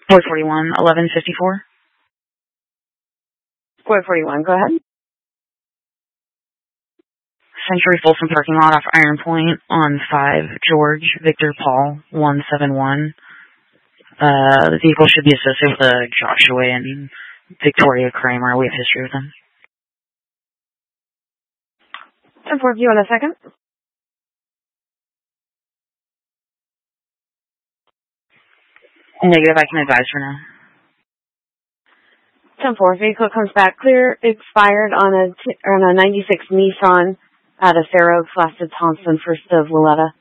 441, 1154. 441, go ahead. Century Folsom parking lot off Iron Point on 5 George Victor Paul 171. The vehicle should be associated with Joshua and Victoria Kramer. We have history with them. 10-4, you want a second? Negative, I can advise for now. 10-4, vehicle comes back clear, expired on a 96 Nissan out of Fair Oaks, last to Thompson, first of Willetta.